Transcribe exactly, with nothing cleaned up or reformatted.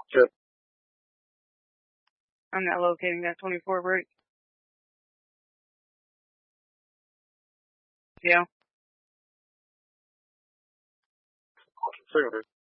Chip. I'm not locating that twenty-four break. Yeah. Secondary.